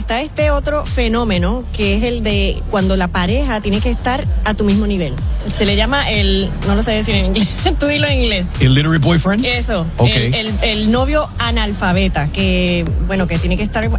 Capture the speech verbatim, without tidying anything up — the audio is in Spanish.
está este otro fenómeno que es el de cuando la pareja tiene que estar a tu mismo nivel. Se le llama el, no lo sé decir en inglés, tú dilo en inglés. Illiterate boyfriend. Eso, okay. el, el, el novio analfabeta, que bueno, que tiene que estar